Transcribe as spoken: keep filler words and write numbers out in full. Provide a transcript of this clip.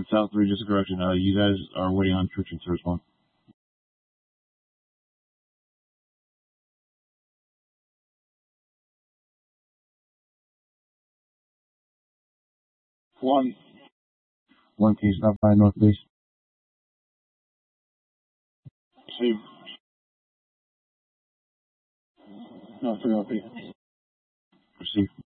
And South three, just a correction. Uh, you guys are waiting on Church to respond. One. One, can you stop by North Base? Two. No, three R P. Receive.